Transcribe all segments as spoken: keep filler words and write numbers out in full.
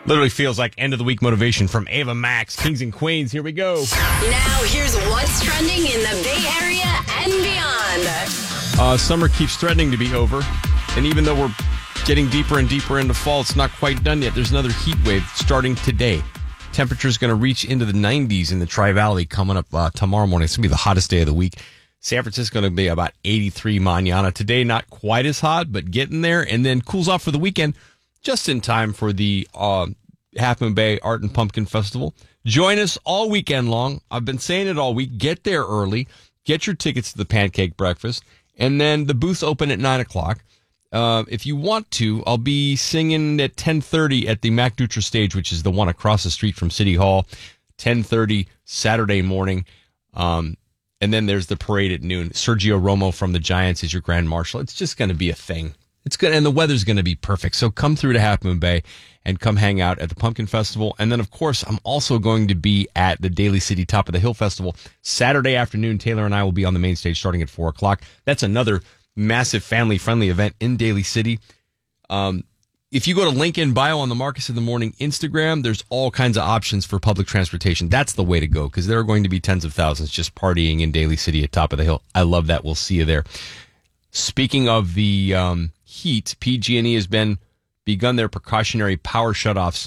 Literally feels like end of the week motivation from Ava Max, Kings and Queens. Here we go. Now here's what's trending in the Bay Area and beyond. Uh, summer keeps threatening to be over. And even though we're getting deeper and deeper into fall, it's not quite done yet. There's another heat wave starting today. Temperature's going to reach into the nineties in the Tri-Valley coming up uh, tomorrow morning. It's going to be the hottest day of the week. San Francisco going to be about eighty-three mañana. Today, not quite as hot, but getting there. And then cools off for the weekend, just in time for the uh, Half Moon Bay Art and Pumpkin Festival. Join us all weekend long. I've been saying it all week. Get there early. Get your tickets to the pancake breakfast. And then the booths open at nine o'clock. Uh, if you want to, I'll be singing at ten thirty at the Mac Dutra stage, which is the one across the street from City Hall. ten thirty Saturday morning. Um, and then there's the parade at noon. Sergio Romo from the Giants is your Grand Marshal. It's just going to be a thing. It's good, and the weather's going to be perfect. So come through to Half Moon Bay and come hang out at the Pumpkin Festival. And then, of course, I'm also going to be at the Daly City Top of the Hill Festival Saturday afternoon. Taylor and I will be on the main stage starting at four o'clock. That's another massive family-friendly event in Daly City. Um, if you go to link in bio on the Marcus in the Morning Instagram, there's all kinds of options for public transportation. That's the way to go, because there are going to be tens of thousands just partying in Daly City at Top of the Hill. I love that. We'll see you there. Speaking of the um, heat, P G and E has been begun their precautionary power shutoffs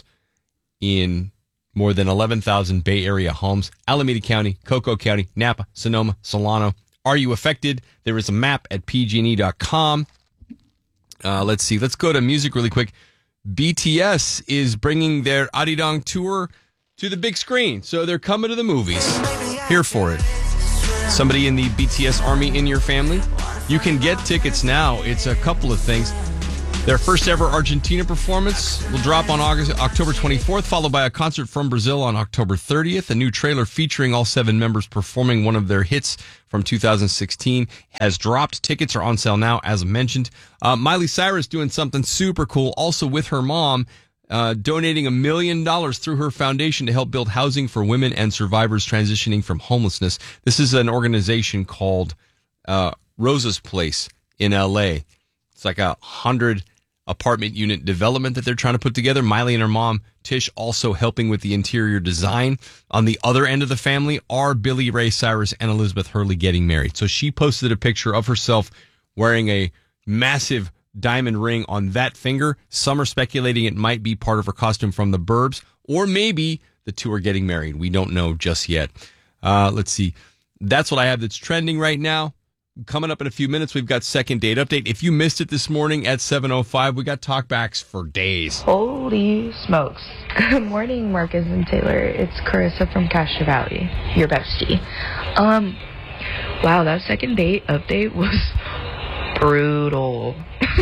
in more than eleven thousand Bay Area homes. Alameda County, Cocoa County, Napa, Sonoma, Solano. Are you affected? There is a map at P G and E dot com. Uh, let's see. Let's go to music really quick. B T S is bringing their Arirang tour to the big screen. So they're coming to the movies. Here for it. Somebody in the B T S army in your family? You can get tickets now. It's a couple of things. Their first ever Argentina performance will drop on August, October twenty-fourth, followed by a concert from Brazil on October thirtieth. A new trailer featuring all seven members performing one of their hits from two thousand sixteen has dropped. Tickets are on sale now, as mentioned. Uh, Miley Cyrus doing something super cool, also with her mom, uh, donating a million dollars through her foundation to help build housing for women and survivors transitioning from homelessness. This is an organization called uh, Rosa's Place in L A. It's like a hundred apartment unit development that they're trying to put together. Miley and her mom, Tish, also helping with the interior design. On the other end of the family are Billy Ray Cyrus and Elizabeth Hurley getting married. So she posted a picture of herself wearing a massive diamond ring on that finger. Some are speculating it might be part of her costume from The Burbs, or maybe the two are getting married. We don't know just yet. Uh, let's see. That's what I have that's trending right now. Coming up in a few minutes, we've got second date update. If you missed it this morning at seven oh five, we got talkbacks for days. Holy smokes. Good morning, Marcus and Taylor. It's Carissa from Castro Valley, your bestie. Um, wow, that second date update was brutal.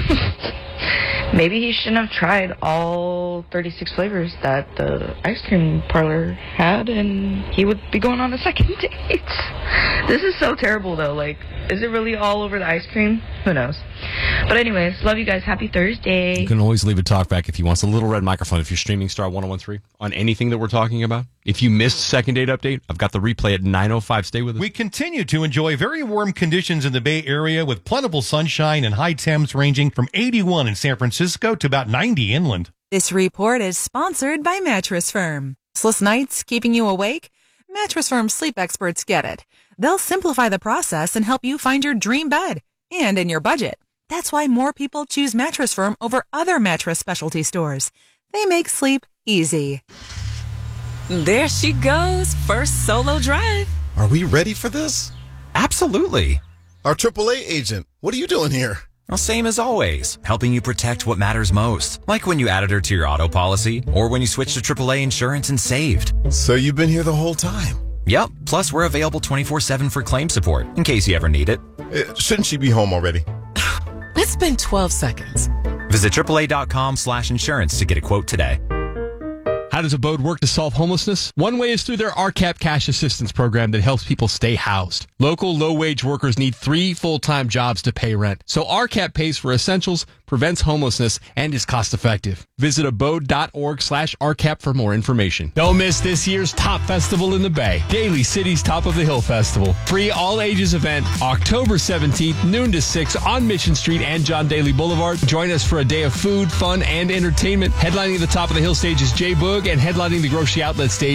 Maybe he shouldn't have tried all thirty-six flavors that the ice cream parlor had, and he would be going on a second date. This is so terrible, though. Like, is it really all over the ice cream? Who knows? But anyways, love you guys. Happy Thursday. You can always leave a talkback if you want. It's a little red microphone if you're streaming Star one oh one three on anything that we're talking about. If you missed second date update, I've got the replay at nine oh five. Stay with us. We continue to enjoy very warm conditions in the Bay Area with plentiful sunshine and high temps ranging from eighty-one in San Francisco to about ninety inland. This report is sponsored by Mattress Firm. Sleepless nights keeping you awake? Mattress Firm sleep experts get it. They'll simplify the process and help you find your dream bed, and in your budget. That's why more people choose Mattress Firm over other mattress specialty stores. They make sleep easy. There she goes, first solo drive. Are we ready for this? Absolutely. Our triple A agent, what are you doing here? Well, same as always, helping you protect what matters most. Like when you added her to your auto policy, or when you switched to triple A insurance and saved. So you've been here the whole time? Yep, plus we're available twenty-four seven for claim support, in case you ever need it. Uh, shouldn't she be home already? It's been twelve seconds. Visit triple A dot com slash insurance to get a quote today. How How does Abode work to solve homelessness? One way is through their R C A P cash assistance program that helps people stay housed. Local low-wage workers need three full-time jobs to pay rent. So R C A P pays for essentials, prevents homelessness, and is cost-effective. Visit abode.org slash RCAP for more information. Don't miss this year's top festival in the Bay. Daly City's Top of the Hill Festival. Free all-ages event, October seventeenth, noon to six on Mission Street and John Daly Boulevard. Join us for a day of food, fun, and entertainment. Headlining the Top of the Hill stage is Jay Boog, and headlining the Grocery Outlet stage